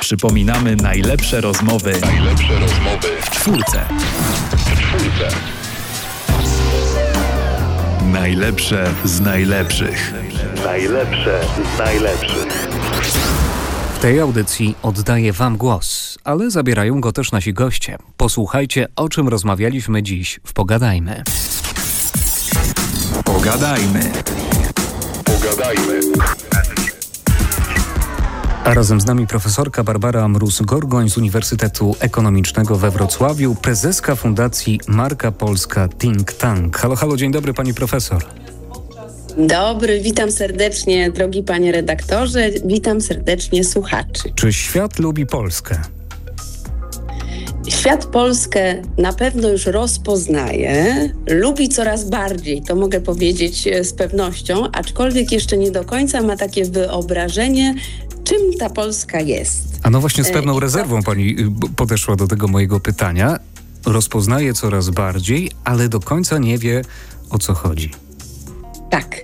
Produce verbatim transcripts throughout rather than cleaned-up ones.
Przypominamy najlepsze rozmowy. Najlepsze rozmowy w czwórce. W czwórce. Najlepsze z najlepszych. Najlepsze z najlepszych. W tej audycji oddaję Wam głos, ale zabierają go też nasi goście. Posłuchajcie, o czym rozmawialiśmy dziś w Pogadajmy. Pogadajmy. Pogadajmy. A razem z nami profesorka Barbara Mróz-Gorgoń z Uniwersytetu Ekonomicznego we Wrocławiu, prezeska Fundacji Marka Polska Think Tank. Halo, halo, dzień dobry pani profesor. Dobry, witam serdecznie, drogi panie redaktorze, witam serdecznie słuchaczy. Czy świat lubi Polskę? Świat Polskę na pewno już rozpoznaje, lubi coraz bardziej, to mogę powiedzieć z pewnością, aczkolwiek jeszcze nie do końca ma takie wyobrażenie, czym ta Polska jest. A no właśnie z pewną rezerwą pani podeszła do tego mojego pytania. Rozpoznaje coraz bardziej, ale do końca nie wie, o co chodzi. Tak.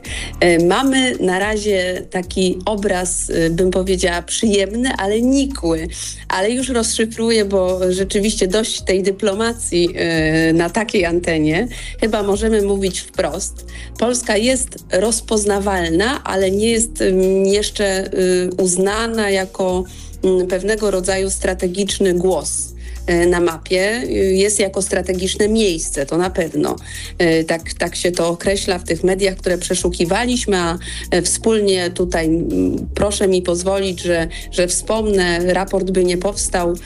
Mamy na razie taki obraz, bym powiedziała, przyjemny, ale nikły. Ale już rozszyfruję, bo rzeczywiście dość tej dyplomacji na takiej antenie. Chyba możemy mówić wprost. Polska jest rozpoznawalna, ale nie jest jeszcze uznana jako pewnego rodzaju strategiczny głos na mapie, jest jako strategiczne miejsce, to na pewno. Tak, tak się to określa w tych mediach, które przeszukiwaliśmy, a wspólnie tutaj proszę mi pozwolić, że, że wspomnę, raport by nie powstał,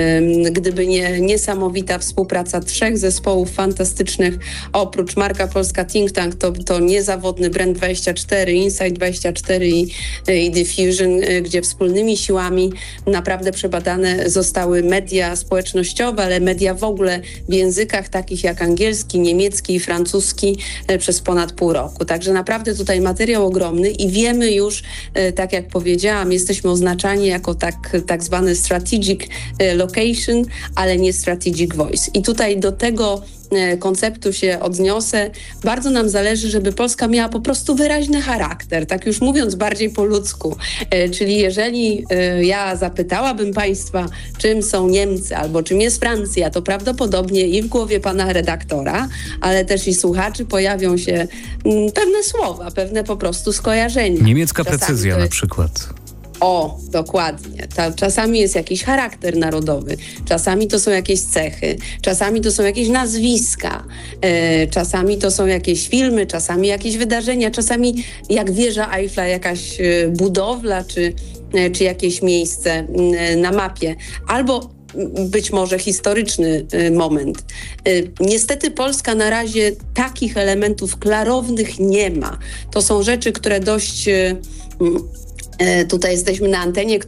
gdyby nie niesamowita współpraca trzech zespołów fantastycznych, oprócz Marka Polska Think Tank, to, to niezawodny Brand dwadzieścia cztery, Insight dwadzieścia cztery i, i Diffusion, gdzie wspólnymi siłami naprawdę przebadane zostały media społecznościowe, ale media w ogóle w językach takich jak angielski, niemiecki i francuski przez ponad pół roku. Także naprawdę tutaj materiał ogromny i wiemy już, tak jak powiedziałam, jesteśmy oznaczani jako tak, tak zwany strategic location, ale nie strategic voice. I tutaj do tego konceptu się odniosę. Bardzo nam zależy, żeby Polska miała po prostu wyraźny charakter, tak już mówiąc bardziej po ludzku. Czyli jeżeli ja zapytałabym Państwa, czym są Niemcy albo czym jest Francja, to prawdopodobnie i w głowie pana redaktora, ale też i słuchaczy pojawią się pewne słowa, pewne po prostu skojarzenia. Niemiecka Czasami precyzja jest... na przykład. O, dokładnie. Ta, czasami jest jakiś charakter narodowy, czasami to są jakieś cechy, czasami to są jakieś nazwiska, e, czasami to są jakieś filmy, czasami jakieś wydarzenia, czasami jak wieża Eiffla, jakaś e, budowla czy, e, czy jakieś miejsce e, na mapie. Albo być może historyczny e, moment. E, niestety Polska na razie takich elementów klarownych nie ma. To są rzeczy, które dość... E, Tutaj jesteśmy na antenie,